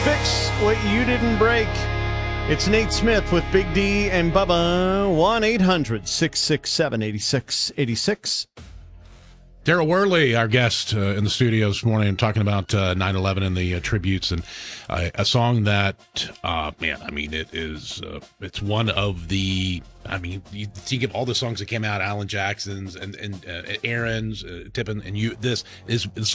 Fix what you didn't break. It's Nate Smith with Big D and Bubba. 1-800-667-8686. Daryl Worley, our guest in the studio this morning, talking about 9/11 and the tributes, and a song that, it is, it's one of the, you think of all the songs that came out, Alan Jackson's and Aaron's, Tippin, and you. This is